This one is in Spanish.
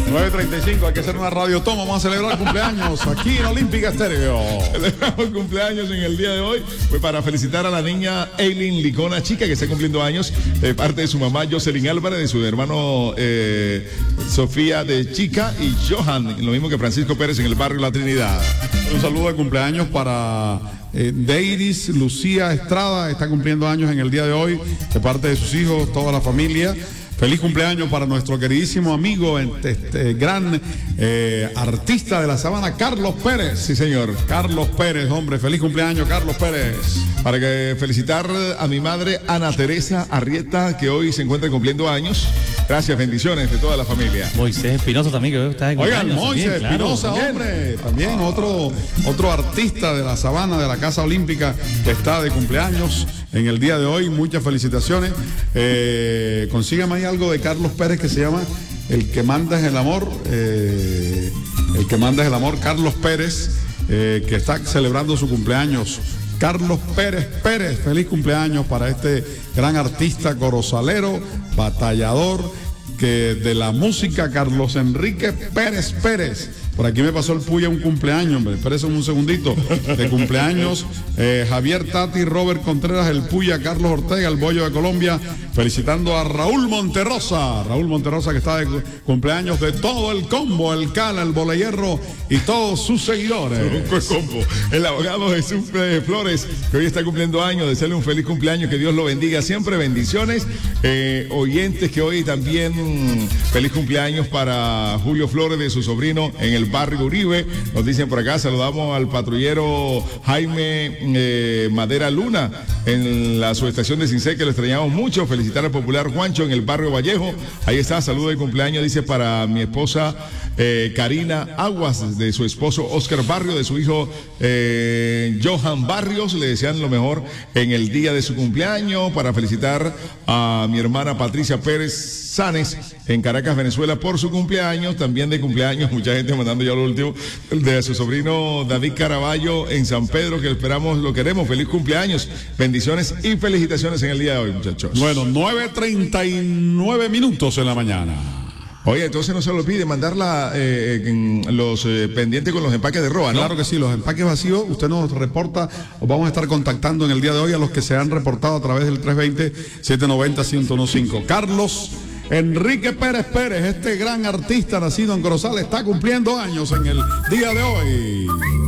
9:35, hay que hacer una radio toma. Vamos a celebrar cumpleaños aquí en Olímpica Estéreo. Celebramos cumpleaños en el día de hoy. Fue para felicitar a la niña Eileen Licona Chica, que está cumpliendo años, de parte de su mamá Jocelyn Álvarez, de su hermano Sofía de Chica y Johan, lo mismo que Francisco Pérez en el barrio La Trinidad. Un saludo de cumpleaños para Deiris Lucía Estrada, está cumpliendo años en el día de hoy, de parte de sus hijos, toda la familia. Feliz cumpleaños para nuestro queridísimo amigo, gran artista de la sabana, Carlos Pérez. Sí, señor. Carlos Pérez, hombre, feliz cumpleaños, Carlos Pérez. Para que felicitar a mi madre, Ana Teresa Arrieta, que hoy se encuentra cumpliendo años. Gracias, bendiciones de toda la familia. Moisés Espinosa también, que está en Oigan, Moisés Espinosa, claro, hombre, también otro artista de la sabana, de la Casa Olímpica, que está de cumpleaños en el día de hoy. Muchas felicitaciones. Consígame ahí algo de Carlos Pérez que se llama El que manda es el amor. El que manda es el amor, Carlos Pérez, que está celebrando su cumpleaños. Carlos Pérez, feliz cumpleaños para este gran artista corozalero, batallador de la música, Carlos Enrique Pérez. Por aquí me pasó el Puya un cumpleaños, hombre. Espérense un segundito. De cumpleaños, Javier Tati, Robert Contreras, el Puya, Carlos Ortega, el Bollo de Colombia. Felicitando a Raúl Monterrosa. Raúl Monterrosa, que está de cumpleaños, de todo el combo, el Cala, el Bolehierro y todos sus seguidores. Combo. El abogado Jesús Flores, que hoy está cumpliendo años. Desearle un feliz cumpleaños, que Dios lo bendiga siempre. Bendiciones. Oyentes que hoy también feliz cumpleaños para Julio Flores, de su sobrino en el barrio Uribe. Nos dicen por acá, saludamos al patrullero Jaime Madera Luna en la subestación de Cincé, que lo extrañamos mucho. Felicitar al popular Juancho en el barrio Vallejo. Ahí está, saludo de cumpleaños, dice, para mi esposa Karina Aguas, de su esposo Oscar Barrio, de su hijo Johan Barrios. Le desean lo mejor en el día de su cumpleaños. Para felicitar a mi hermana Patricia Pérez Sanes en Caracas, Venezuela, por su cumpleaños. También de cumpleaños, mucha gente mandando ya lo último, de su sobrino David Caraballo en San Pedro, que esperamos, lo queremos. Feliz cumpleaños, bendiciones y felicitaciones en el día de hoy, muchachos. Bueno, 9:39 minutos en la mañana. Oye, entonces no se lo olvide mandar los pendientes con los empaques de Roa, ¿no? Claro que sí, los empaques vacíos, usted nos reporta, os vamos a estar contactando en el día de hoy a los que se han reportado a través del 320-790-1015. Carlos Enrique Pérez, este gran artista nacido en Corozal, está cumpliendo años en el día de hoy.